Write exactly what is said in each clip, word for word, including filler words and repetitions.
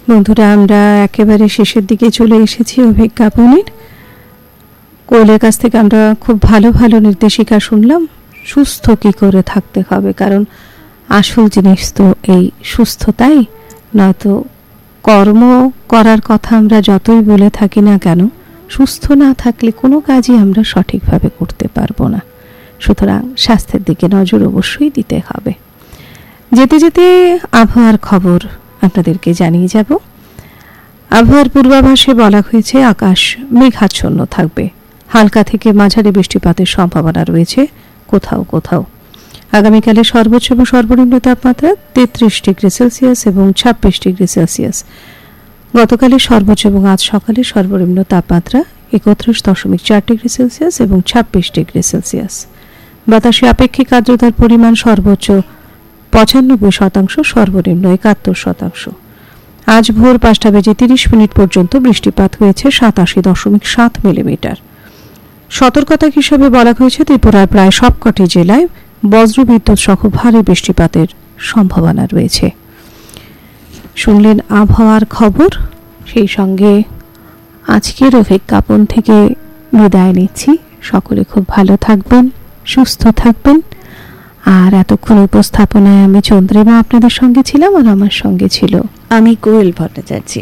বন্ধুরা, আমরা একেবারে শেষের দিকে চলে এসেছি অভিজ্ঞাপনের। কোয়েলের কাছ থেকে আমরা খুব ভালো ভালো নির্দেশিকা শুনলাম সুস্থ কী করে থাকতে হবে, কারণ আসল জিনিস তো এই সুস্থতাই। নয়তো কর্ম করার কথা আমরা যতই বলে থাকি না কেন, সুস্থ না থাকলে কোনো কাজই আমরা সঠিকভাবে করতে পারবো না। সুতরাং স্বাস্থ্যের দিকে নজর অবশ্যই দিতে হবে। যেতে যেতে আবহাওয়ার খবর আপনাদেরকে জানিয়ে যাব। আবহাওয়ার পূর্বাভাসে বলা হয়েছে আকাশ মেঘাচ্ছন্ন থাকবে, হালকা থেকে মাঝারি বৃষ্টিপাতের সম্ভাবনা রয়েছে কোথাও কোথাও। আগামীকালে সর্বোচ্চ এবং সর্বনিম্ন তাপমাত্রা তেত্রিশ ডিগ্রি সেলসিয়াস এবং ছাব্বিশ ডিগ্রি সেলসিয়াস। গতকালের সর্বোচ্চ এবং আজ সকালে সর্বনিম্ন তাপমাত্রা একত্রিশ দশমিক চার ডিগ্রি সেলসিয়াস এবং ছাব্বিশ ডিগ্রি সেলসিয়াস। বাতাসে আপেক্ষিক আর্দ্রতার পরিমাণ সর্বোচ্চ পঁচানব্বই শতাংশ, সর্বনিম্ন একাত্তর শতাংশ। আজ ভোর পাঁচটা বেজে তিরিশ মিনিট পর্যন্ত বৃষ্টিপাত হয়েছে সাতাশি দশমিক সাত মিলিমিটার। সতর্কতা হিসেবে বলা হয়েছে ত্রিপুরার প্রায় সবকটি জেলায় বজ্রবিদ্যুৎ সহ ভারী বৃষ্টিপাতের সম্ভাবনা রয়েছে। শুনলেন আবহাওয়ার খবর। সেই সঙ্গে আজকের অভিজ্ঞাপন থেকে বিদায় নিচ্ছি। সকলে খুব ভালো থাকবেন, সুস্থ থাকবেন। আর এতক্ষণ উপস্থাপনায় আমি চন্দ্রিমা আপনাদের সঙ্গে ছিলাম, আর আমার সঙ্গে ছিল আমি কোয়েল ভট্টাচার্য।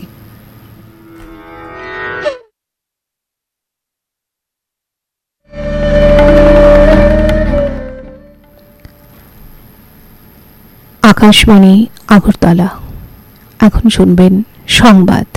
আকাশবাণী আগরতলা। এখন শুনবেন সংবাদ।